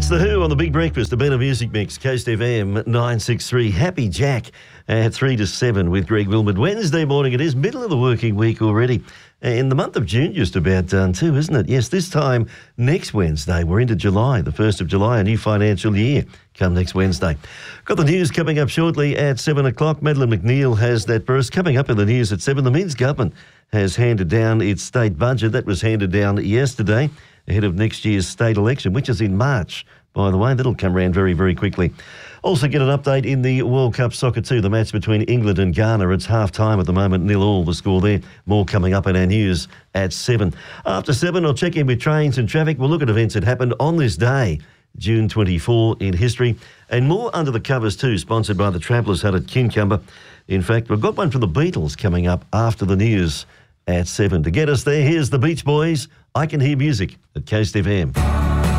It's The Who on The Big Breakfast, the Better Music Mix, Coast FM 963. Happy Jack at 3 to 7 with Greg Wilmot. Wednesday morning it is, middle of the working week already. In the month of June just about done too, isn't it? Yes, this time next Wednesday, we're into July, the 1st of July, a new financial year come next Wednesday. Got the news coming up shortly at 7 o'clock. Madeleine McNeil has that for us. Coming up in the news at 7, the Men's Government has handed down its state budget. That was handed down yesterday ahead of next year's state election, which is in March, by the way. That'll come around very, very quickly. Also get an update in the World Cup soccer too, the match between England and Ghana. It's half-time at the moment, 0-0 the score there. More coming up in our news at 7. After 7, I'll check in with trains and traffic. We'll look at events that happened on this day, June 24 in history. And more under the covers too, sponsored by the Travellers Hut at Kincumber. In fact, we've got one from the Beatles coming up after the news at 7. To get us there, here's the Beach Boys. I Can Hear Music at Coast FM.